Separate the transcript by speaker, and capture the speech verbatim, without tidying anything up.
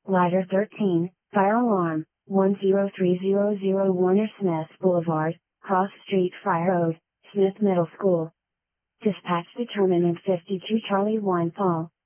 Speaker 1: Ladder thirteen, fire alarm, one zero three zero zero Warner Smith Boulevard, Cross Street Fire Road, Smith Middle School. Dispatch determinant fifty-two Charlie one Paul.